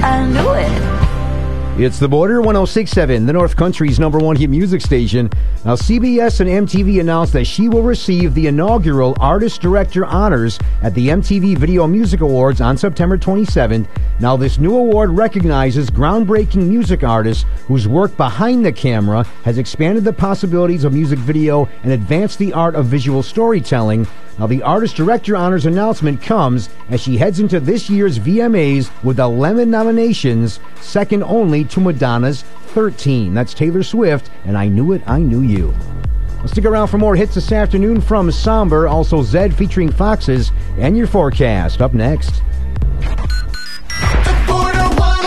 I knew it. It's The Border 106.7, the North Country's #1 hit music station. Now, CBS and MTV announced that she will receive the inaugural Artist Director Honors at the MTV Video Music Awards on September 27th. Now, this new award recognizes groundbreaking music artists whose work behind the camera has expanded the possibilities of music video and advanced the art of visual storytelling. Now, the Artist Director Honors announcement comes as she heads into this year's VMAs with 11 nominations, second only to Madonna's 13. That's Taylor Swift, and I Knew It, I Knew You. Well, stick around for more hits this afternoon from Somber, also Zed featuring Foxes, and your forecast up next. The Border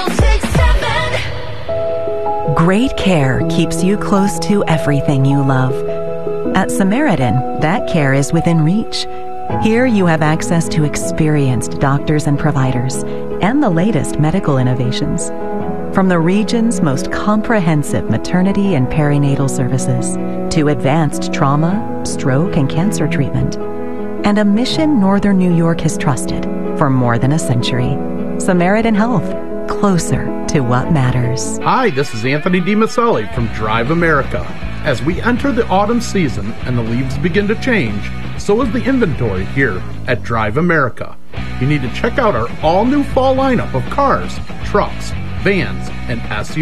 106.7. Great care keeps you close to everything you love. At Samaritan, that care is within reach. Here you have access to experienced doctors and providers and the latest medical innovations. From the region's most comprehensive maternity and perinatal services to advanced trauma, stroke, and cancer treatment. And a mission Northern New York has trusted for more than a century. Samaritan Health, closer to what matters. Hi, this is Anthony DiMaselli from Drive America. As we enter the autumn season and the leaves begin to change, so is the inventory here at Drive America. You need to check out our all-new fall lineup of cars, trucks, vans, and SUVs.